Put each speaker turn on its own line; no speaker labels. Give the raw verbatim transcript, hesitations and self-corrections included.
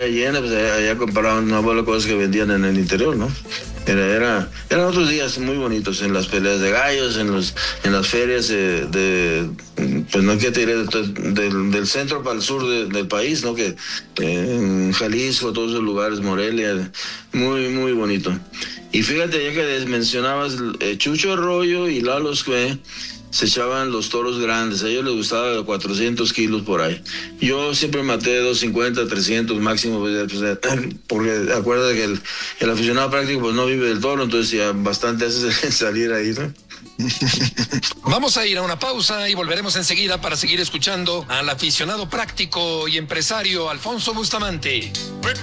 llena, pues allá, allá compraban una bola de cosas que vendían en el interior, ¿no? Era, era, eran otros días muy bonitos en las peleas de gallos, en los, en las ferias de, de pues no que te diré, de, del, del centro para el sur de, del país, ¿no? Que eh, en Jalisco, todos esos lugares, Morelia, muy, muy bonito. Y fíjate, ya que mencionabas eh, Chucho Arroyo y Lalo Escué, se echaban los toros grandes, a ellos les gustaba de cuatrocientos kilos por ahí. Yo siempre maté doscientos cincuenta, trescientos máximo, pues, porque acuérdate que el, el aficionado práctico pues no vive del toro, entonces ya bastante hace salir ahí, ¿no?
Vamos a ir a una pausa y volveremos enseguida para seguir escuchando al aficionado práctico y empresario Alfonso Bustamante.